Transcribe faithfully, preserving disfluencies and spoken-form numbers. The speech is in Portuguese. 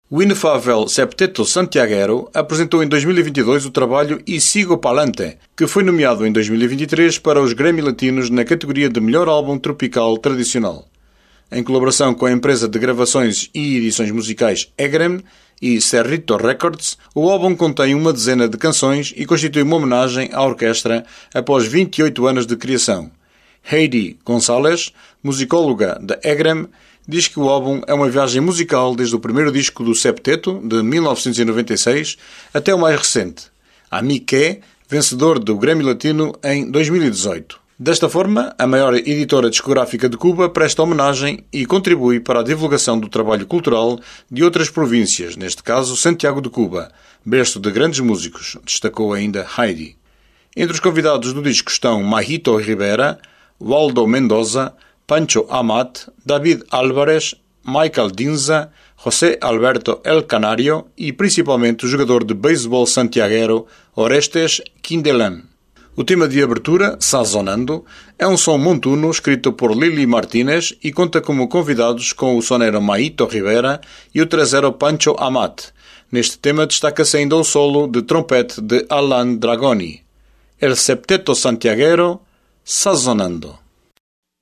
O inefável Septeto Santiaguero apresentou em dois mil e vinte e dois o trabalho E Sigo Pa'lante, que foi nomeado em dois mil e vinte e três para os Grammy Latinos na categoria de Melhor Álbum Tropical Tradicional. Em colaboração com a empresa de gravações e edições musicais Egrem e Cerrito Records, o álbum contém uma dezena de canções e constitui uma homenagem à orquestra após vinte e oito anos de criação. Heidi Gonzalez, musicóloga da Egrem, diz que o álbum é uma viagem musical desde o primeiro disco do Septeto, de mil novecentos e noventa e seis, até o mais recente, Ami Que, vencedor do Grammy Latino em dois mil e dezoito. Desta forma, a maior editora discográfica de Cuba presta homenagem e contribui para a divulgação do trabalho cultural de outras províncias, neste caso Santiago de Cuba, berço de grandes músicos, destacou ainda Heidi. Entre os convidados do disco estão Majito Rivera, Waldo Mendoza, Pancho Amat, David Álvarez, Michael Dinza, José Alberto El Canario e principalmente o jogador de beisebol santiaguero Orestes Quindelán. O tema de abertura, Sazonando, é um som montuno escrito por Lili Martínez e conta como convidados com o sonero Majito Rivera e o trasero Pancho Amat. Neste tema destaca-se ainda o solo de trompete de Alan Dragoni. El Septeto Santiaguero, Sazonando.